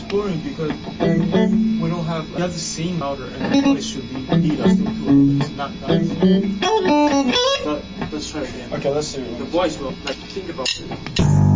boring because we don't have, we have the same louder and the voice should be lead us into it. It's not nice. But let's try again. Okay, let's do it. The voice will, like, think about it.